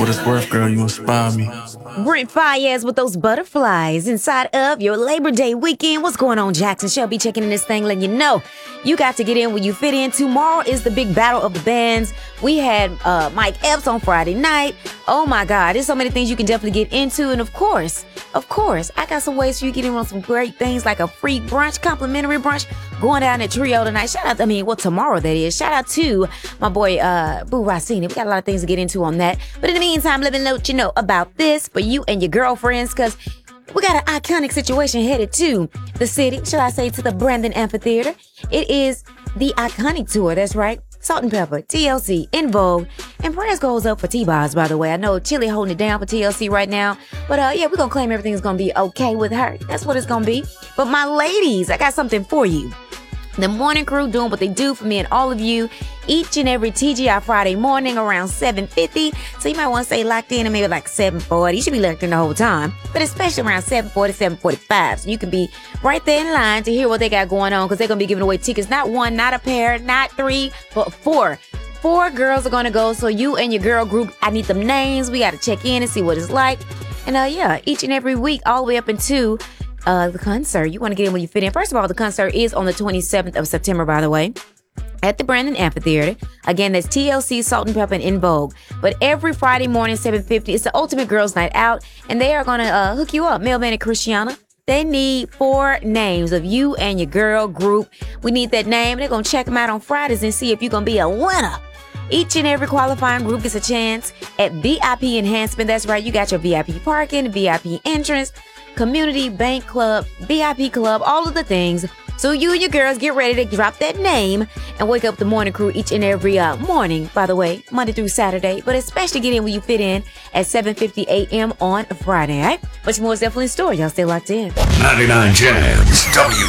what it's worth, girl, you inspire me. Brent Fayez with those butterflies inside of your Labor Day weekend. What's going on, Jackson? Shelby checking in this thing, letting you know you got to get in where you fit in. Tomorrow is the big battle of the bands. We had Mike Epps on Friday night. Oh my God, there's so many things you can definitely get into. And of course, I got some ways for you to get in on some great things like a free brunch, complimentary brunch, going down at Trio tonight. Tomorrow that is. Shout out to my boy Boo Rossini. We got a lot of things to get into on that. But in the meantime, let me let you know about this for you and your girlfriends, because we got an iconic situation headed to the city, shall I say, to the Brandon Amphitheater. It is the Iconic Tour, that's right. Salt-N-Pepa, TLC, En Vogue, and prayers goes up for T-Boz, by the way. I know Chili holding it down for TLC right now, but we're gonna claim everything's gonna be okay with her. That's what it's gonna be. But my ladies, I got something for you. The morning crew doing what they do for me and all of you each and every TGI Friday morning around 7:50. So you might want to stay locked in and maybe like 7:40. You should be locked in the whole time, but especially around 7:40, 7:45. So you can be right there in line to hear what they got going on, because they're going to be giving away tickets. Not one, not a pair, not three, but four. 4 girls are going to go. So you and your girl group, I need them names. We got to check in and see what it's like. And each and every week all the way up into the concert. You want to get in when you fit in. First of all, the concert is on the 27th of September, by the way, at the Brandon Amphitheater. Again, that's TLC, Salt-N-Pepa, and En Vogue. But every Friday morning, 7:50, it's the ultimate girls' night out, and they are going to hook you up. Melvin and Christiana. They need 4 names of you and your girl group. We need that name. They're going to check them out on Fridays and see if you're going to be a winner. Each and every qualifying group gets a chance at VIP enhancement. That's right. You got your VIP parking, VIP entrance, community, bank club, VIP club, all of the things. So you and your girls get ready to drop that name and wake up the morning crew each and every morning, by the way, Monday through Saturday, but especially get in when you fit in at 7:50 a.m. on Friday, all right? Much more is definitely in store. Y'all stay locked in. 99 Jams,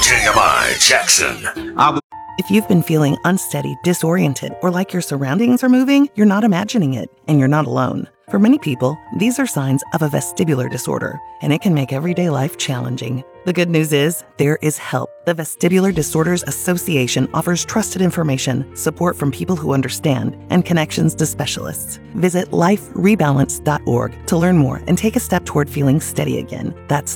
WJMI Jackson. If you've been feeling unsteady, disoriented, or like your surroundings are moving, you're not imagining it, and you're not alone. For many people, these are signs of a vestibular disorder, and it can make everyday life challenging. The good news is, there is help. The Vestibular Disorders Association offers trusted information, support from people who understand, and connections to specialists. Visit liferebalance.org to learn more and take a step toward feeling steady again. That's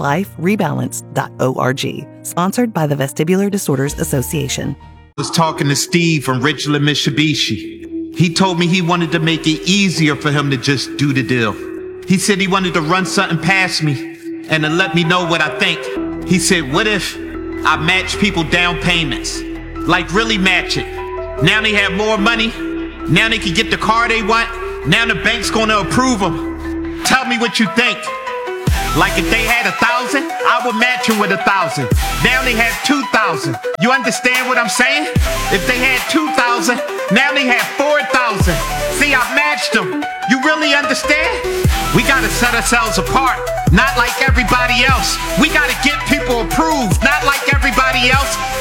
liferebalance.org. Sponsored by the Vestibular Disorders Association. I was talking to Steve from Richland, Mitsubishi. He told me he wanted to make it easier for him to just do the deal. He said he wanted to run something past me and to let me know what I think. He said, what if I match people down payments? Like really match it. Now they have more money. Now they can get the car they want. Now the bank's gonna approve them. Tell me what you think. Like if they had 1,000, I would match them with 1,000. Now they have 2,000. You understand what I'm saying? If they had 2,000, now they have 4,000. See, I matched them. You really understand? We gotta set ourselves apart, not like everybody else. We gotta get people approved, not like everybody else.